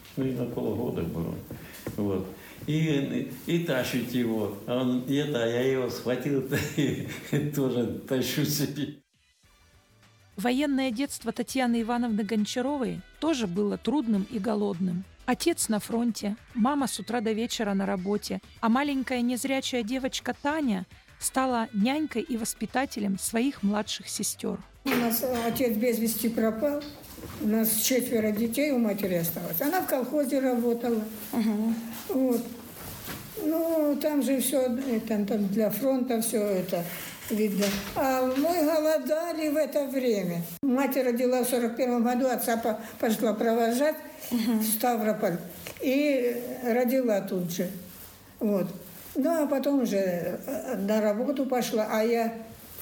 Ну и на полгода было. Вот. И тащить его. А я его схватил и тоже тащу себе. Военное детство Татьяны Ивановны Гончаровой тоже было трудным и голодным. Отец на фронте, мама с утра до вечера на работе, а маленькая незрячая девочка Таня стала нянькой и воспитателем своих младших сестер. У нас отец без вести пропал. У нас 4 детей у матери осталось. Она в колхозе работала. Вот. Ну, там же все, там для фронта все это видно. А мы голодали в это время. Мать родила в 41 году, отца пошла провожать в Ставрополь. И родила тут же. Вот. Ну, а потом уже на работу пошла, а я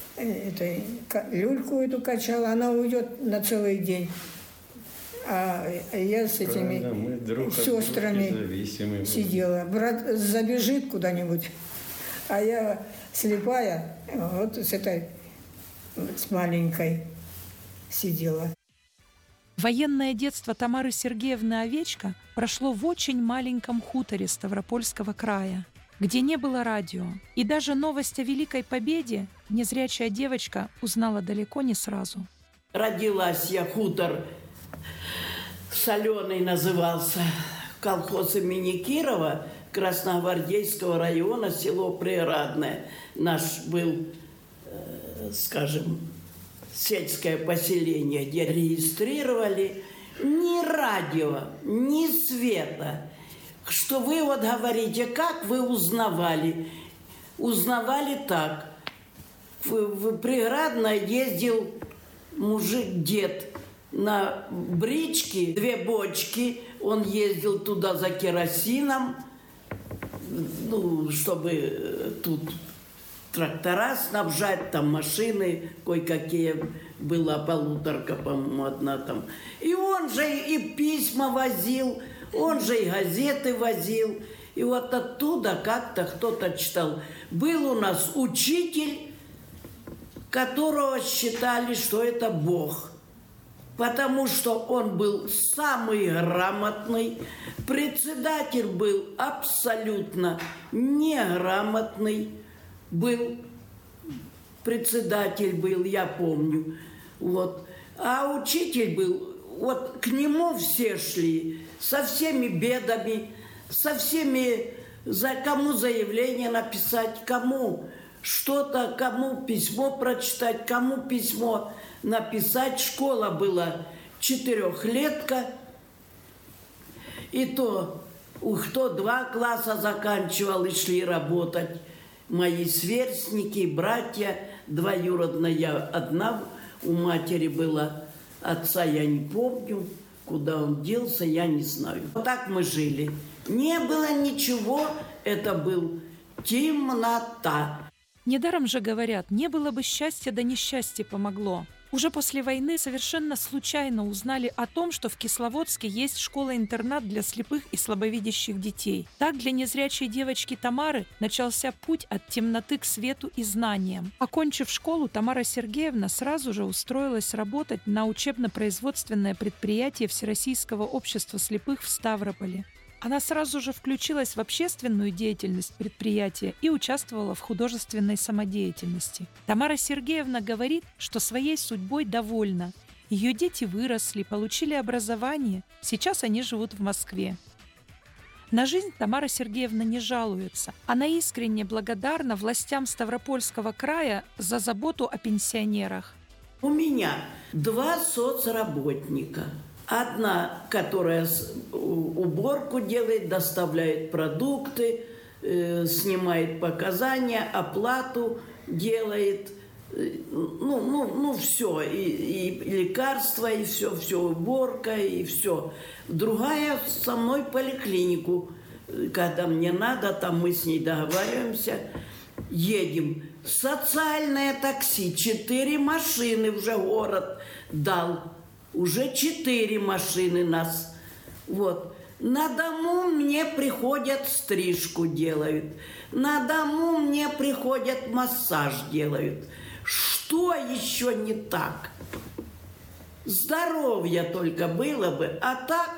люльку эту качала, она уйдет на целый день. А я с этими сестрами сидела. Брат забежит куда-нибудь, а я слепая, вот с маленькой сидела. Военное детство Тамары Сергеевны Овечко прошло в очень маленьком хуторе Ставропольского края, где не было радио. И даже новость о Великой Победе незрячая девочка узнала далеко не сразу. Родилась я, хутор Соленый назывался, колхоз имени Кирова, Красногвардейского района, село Приградное. Наш был, скажем, сельское поселение, где регистрировали ни радио, ни света. Что вы вот говорите, как вы узнавали? Узнавали так. В Приградное ездил мужик-дед на бричке, 2 бочки. Он ездил туда за керосином, ну, чтобы тут трактора снабжать, там машины кое-какие. Была полуторка, по-моему, одна там. И он же и письма возил, он же и газеты возил. И вот оттуда как-то кто-то читал. Был у нас учитель, которого считали, что это Бог. Потому что он был самый грамотный. Председатель был абсолютно неграмотный. Был председатель был, я помню. Вот. А учитель был, вот к нему все шли со всеми бедами, со всеми, кому заявление написать, кому что-то, кому письмо прочитать, кому письмо написать. Школа была 4-летка, и то, кто 2 класса заканчивал и шли работать. Мои сверстники, братья двоюродные, я одна у матери была, отца я не помню, куда он делся, я не знаю. Вот так мы жили. Не было ничего, это был темнота. Недаром же говорят, не было бы счастья, да несчастье помогло. Уже после войны совершенно случайно узнали о том, что в Кисловодске есть школа-интернат для слепых и слабовидящих детей. Так для незрячей девочки Тамары начался путь от темноты к свету и знаниям. Окончив школу, Тамара Сергеевна сразу же устроилась работать на учебно-производственное предприятие Всероссийского общества слепых в Ставрополе. Она сразу же включилась в общественную деятельность предприятия и участвовала в художественной самодеятельности. Тамара Сергеевна говорит, что своей судьбой довольна. Ее дети выросли, получили образование, сейчас они живут в Москве. На жизнь Тамара Сергеевна не жалуется. Она искренне благодарна властям Ставропольского края за заботу о пенсионерах. У меня 2 соцработника. Одна, которая уборку делает, доставляет продукты, снимает показания, оплату делает, все, и лекарства, и все, уборка, и все. Другая со мной в поликлинику, когда мне надо, там мы с ней договариваемся, едем. Социальное такси, 4 машины уже город дал. Уже 4 машины нас. Вот. На дому мне приходят, стрижку делают. На дому мне приходят, массаж делают. Что еще не так? Здоровье только было бы, а так